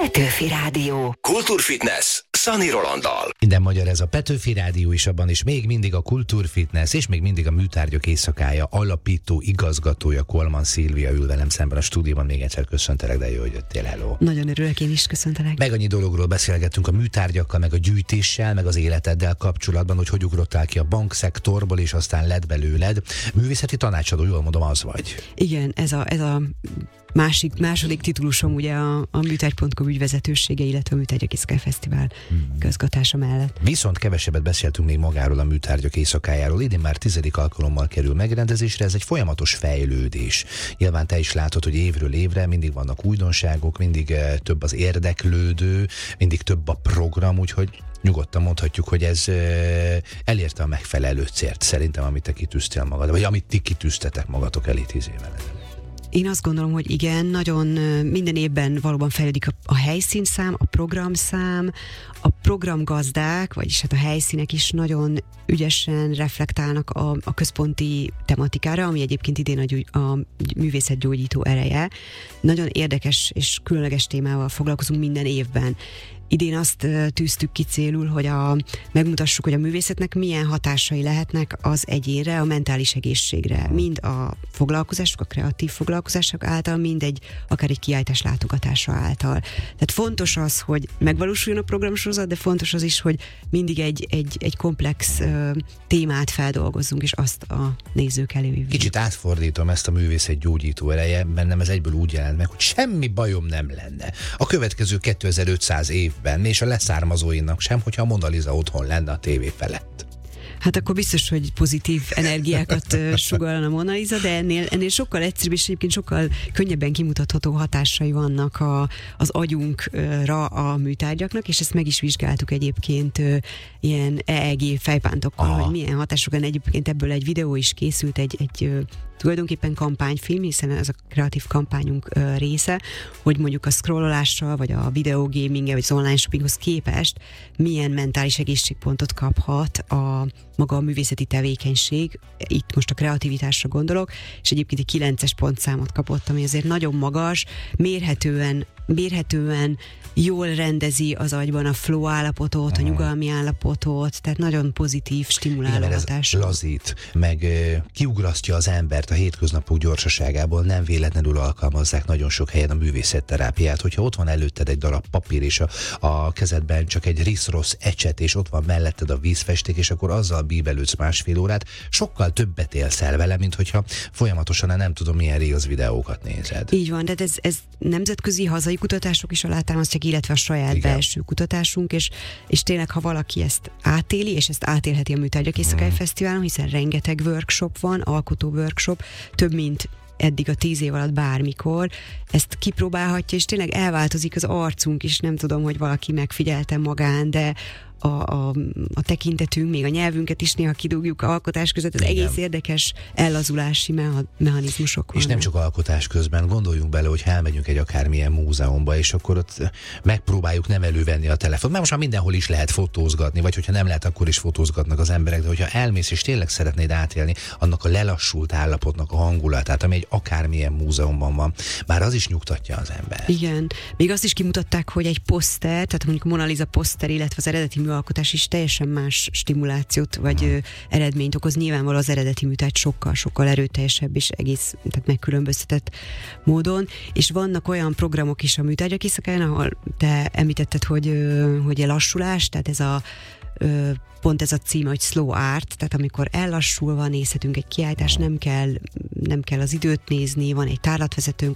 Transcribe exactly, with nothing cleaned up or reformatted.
Petőfi Rádió. Kultúrfitness Szani Rolanddal. Minden magyar, ez a Petőfi Rádió is, abban is még mindig a Kultúrfitness és még mindig a Műtárgyak Éjszakája alapító igazgatója Kolman Szilvia ül velem szemben a stúdióban. Még egyszer köszöntelek, de jó, hogy jöttél, hello. Nagyon örülök, én is köszöntelek. Meg annyi dologról beszélgettünk a műtárgyakkal, meg a gyűjtéssel, meg az életeddel kapcsolatban, hogy hogy ugrottál ki a bankszektorból, és aztán lett belőled művészeti tanácsadó, jól mondom, az vagy. Igen, ez a, ez a másik, második titulusom ugye a, a műtárgy pont com ügyvezetősége, illetve a Műtárgyak Éjszakája Fesztivál hmm. közgatása mellett. Viszont kevesebbet beszéltünk még magáról, a Műtárgyak Éjszakájáról. Idén már tizedik alkalommal kerül megrendezésre, ez egy folyamatos fejlődés. Nyilván te is látod, hogy évről évre mindig vannak újdonságok, mindig eh, több az érdeklődő, mindig több a program, úgyhogy nyugodtan mondhatjuk, hogy ez eh, elérte a megfelelő célt szerintem, amit te kitűztél magad, vagy amit ti kitűztetek magatok elé tíz évvel ezelőtt. Én azt gondolom, hogy igen, nagyon minden évben valóban fejlődik a, a helyszínszám, a programszám, a programgazdák, vagyis hát a helyszínek is nagyon ügyesen reflektálnak a, a központi tematikára, ami egyébként idén a, gyógy, a művészet gyógyító ereje. Nagyon érdekes és különleges témával foglalkozunk minden évben. Idén azt tűztük ki célul, hogy a, megmutassuk, hogy a művészetnek milyen hatásai lehetnek az egyénre, a mentális egészségre. Mind a foglalkozások, a kreatív foglalkozások által, mind egy, akár egy kiállítás látogatása által. Tehát fontos az, hogy megvalósuljon a programsorozat, de fontos az is, hogy mindig egy, egy, egy komplex uh, témát feldolgozzunk, és azt a nézők elé vigyük. Kicsit átfordítom ezt a művészet gyógyító ereje, bennem ez egyből úgy jelent meg, hogy semmi bajom nem lenne a következő kétezer-ötszáz év és a leszármazóinak sem, hogyha a Mona Lisa otthon lenne a tévé felett. Hát akkor biztos, hogy pozitív energiákat sugallana a Mona Lisa, de ennél, ennél sokkal egyszerűbb és egyébként sokkal könnyebben kimutatható hatásai vannak a, az agyunkra a műtárgyaknak, és ezt meg is vizsgáltuk egyébként ilyen é é gé fejpántokkal, Aha. hogy milyen hatások van. Egyébként ebből egy videó is készült, egy, egy tulajdonképpen kampányfilm, hiszen ez a kreatív kampányunk uh, része, hogy mondjuk a scrollolással, vagy a videogaminggel, vagy az online shoppinghoz képest milyen mentális egészségpontot kaphat a maga a művészeti tevékenység, itt most a kreativitásra gondolok, és egyébként egy kilences pontszámot kapott, ami azért nagyon magas, mérhetően, mérhetően jól rendezi az agyban a flow állapotot, a nyugalmi állapotot, tehát nagyon pozitív, stimuláló hatás. Ez lazít, meg kiugrasztja az embert a hétköznapok gyorsaságából, nem véletlenül alkalmazzák nagyon sok helyen a művészetterápiát, hogyha ott van előtted egy darab papír, és a, a kezedben csak egy risz-rossz ecset, és ott van melletted a vízfesték, és akkor azzal bíbelődsz másfél órát, sokkal többet élsz el vele, mint hogyha folyamatosan a nem tudom milyen Reels videókat nézed. Így van, de ez, ez nemzetközi, hazai kutatások is alátámasztják, illetve a saját Igen. belső kutatásunk, és, és tényleg, ha valaki ezt átéli, és ezt átélheti a Műtárgyak Éjszakája hmm. Fesztiválon, hiszen rengeteg workshop van, alkotó workshop, több mint eddig a tíz év alatt bármikor, ezt kipróbálhatja, és tényleg elváltozik az arcunk is, nem tudom, hogy valaki megfigyelte magán, de a, a, a tekintetünk, még a nyelvünket is néha kidugjuk alkotás között, ez Igen. egész érdekes ellazulási meha, mechanizmusok vannak. És nem csak alkotás közben, gondoljunk bele, hogy elmegyünk egy akármilyen múzeumba, és akkor ott megpróbáljuk nem elővenni a telefont, mert most már mindenhol is lehet fotózgatni, vagy hogyha nem lehet, akkor is fotózgatnak az emberek, de hogyha elmész és tényleg szeretnéd átélni annak a lelassult állapotnak a hangulatát, ami egy akármilyen múzeumban van, már az is nyugtatja az ember. Igen. Még azt is kimutatták, hogy egy poszter, tehát mondjuk a Mona Lisa poszter, illetve az eredeti műalkotás is teljesen más stimulációt vagy hmm. ö, eredményt okoz. Nyilvánvalóan az eredeti műtárgy sokkal, sokkal erőteljesebb és egész, tehát megkülönböztetett módon, és vannak olyan programok is a Műtárgyak Éjszakáján, ahol te említetted, hogy, ö, hogy a lassulás, tehát ez a ö, pont ez a cím, hogy slow art, tehát amikor ellassulva nézhetünk egy kiállítást, nem kell, nem kell az időt nézni, van egy tárlatvezetőnk,